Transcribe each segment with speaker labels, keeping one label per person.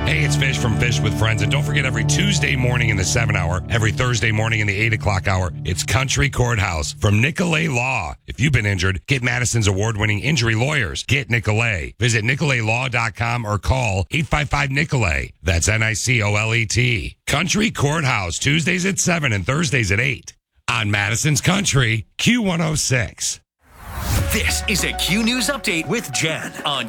Speaker 1: Hey, it's Fish from Fish with Friends. And don't forget, every Tuesday morning in the 7 hour, every Thursday morning in the 8 o'clock hour, it's Country Courthouse from Nicolay Law. If you've been injured, get Madison's award-winning injury lawyers. Get Nicolay. Visit NicolayLaw.com or call 855-NICOLAY. That's NICOLET. Country Courthouse, Tuesdays at 7 and Thursdays at 8. On Madison's Country, Q106.
Speaker 2: This is a Q News Update with Jen on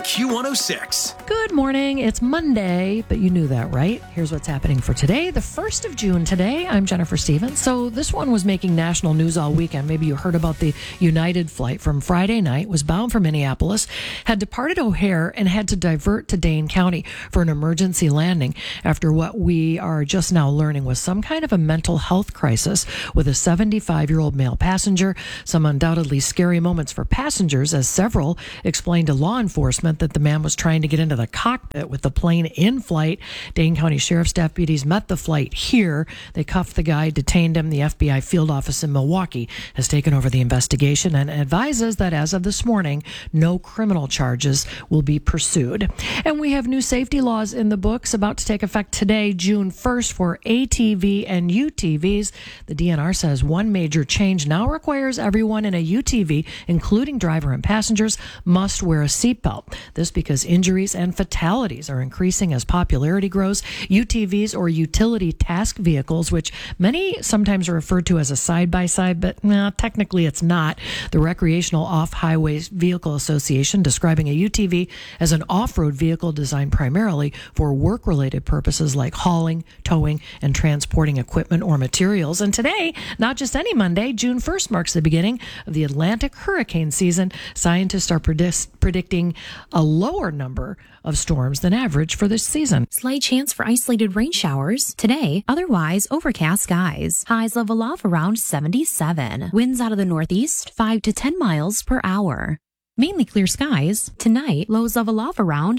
Speaker 2: Q106.
Speaker 3: Good morning. It's Monday, but you knew that, right? Here's what's happening for today, the 1st of June today. I'm Jennifer Stevens. So this one was making national news all weekend. Maybe you heard about the United flight from Friday night, was bound for Minneapolis, had departed O'Hare and had to divert to Dane County for an emergency landing after what we are just now learning was some kind of a mental health crisis with a 75-year-old male passenger. Some undoubtedly scary moments for passengers, as several explained to law enforcement that the man was trying to get into the cockpit with the plane in flight. Dane County Sheriff's deputies met the flight here. They cuffed the guy, detained him. The FBI field office in Milwaukee has taken over the investigation and advises that as of this morning, no criminal charges will be pursued. And we have new safety laws in the books about to take effect today, June 1st, for ATV and UTVs. The DNR says one major change now requires everyone in a UTV, including driver and passengers, must wear a seatbelt. This because injuries and fatalities are increasing as popularity grows. UTVs, or utility task vehicles, which many sometimes are referred to as a side-by-side, but technically it's not. The Recreational Off-Highway Vehicle Association describing a UTV as an off-road vehicle designed primarily for work-related purposes like hauling, towing, and transporting equipment or materials. And today, not just any Monday, June 1st marks the beginning of the Atlantic hurricane season. Scientists are predicting a lower number of storms than average for this season.
Speaker 4: Slight chance for isolated rain showers today, otherwise overcast skies. Highs level off around 77. Winds out of the northeast 5 to 10 miles per hour. Mainly clear skies. Tonight, lows level off around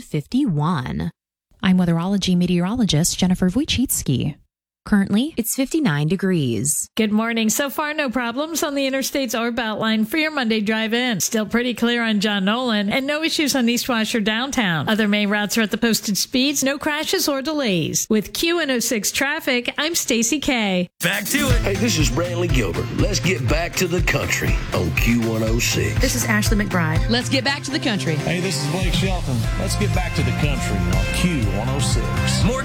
Speaker 4: 51. I'm weatherology meteorologist Jennifer Wojcicki. Currently, it's 59 degrees.
Speaker 5: Good morning. So far, no problems on the interstates or Beltline for your Monday drive-in. Still pretty clear on John Nolan and no issues on East Wash or downtown. Other main routes are at the posted speeds, no crashes or delays. With Q106 traffic, I'm Stacy K.
Speaker 2: Back to it.
Speaker 6: Hey, this is Brantley Gilbert. Let's get back to the country on Q106.
Speaker 7: This is Ashley McBride.
Speaker 8: Let's get back to the country.
Speaker 9: Hey, this is Blake Shelton. Let's get back to the country on Q106.
Speaker 2: More